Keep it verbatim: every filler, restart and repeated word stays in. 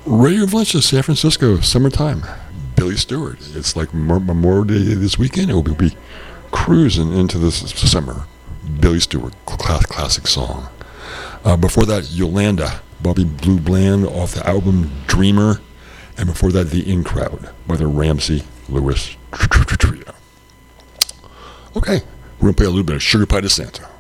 Radio Valencia, San Francisco, summertime. Billy Stewart. It's like Memorial Day this weekend. It will be cruising into this summer. Billy Stewart, class, classic song. Uh, before that, Yolanda, Bobby Blue Bland off the album Dreamer. And before that, The In Crowd by the Ramsey Lewis Trio. Okay, we're going to play a little bit of Sugar Pie to Santa.